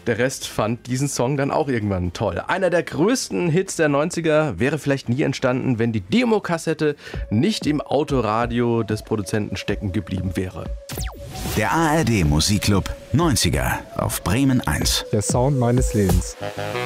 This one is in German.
Der Rest fand diesen Song dann auch irgendwann toll. Einer der größten Hits der 90er wäre vielleicht nie entstanden, wenn die Demokassette nicht im Autoradio des Produzenten stecken geblieben wäre. Der ARD Musikclub 90er auf Bremen 1. Der Sound meines Lebens.